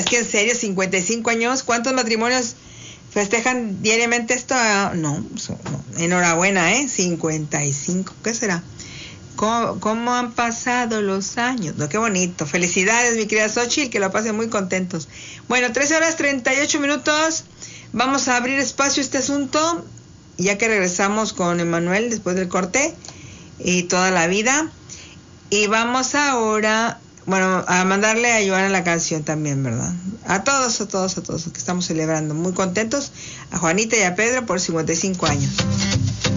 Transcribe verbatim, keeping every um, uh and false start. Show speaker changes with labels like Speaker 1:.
Speaker 1: que en serio, cincuenta y cinco años, ¿cuántos matrimonios festejan diariamente esto? No, no. Enhorabuena, ¿eh? cincuenta y cinco, ¿qué será? ¿Cómo, cómo han pasado los años? No, qué bonito. Felicidades, mi querida Xochitl, que lo pasen muy contentos. Bueno, trece horas treinta y ocho minutos. Vamos a abrir espacio a este asunto, ya que regresamos con Emanuel después del corte y toda la vida. Y vamos ahora, bueno, a mandarle a Joana la canción también, ¿verdad? A todos, a todos, a todos que estamos celebrando, muy contentos. A Juanita y a Pedro por cincuenta y cinco años.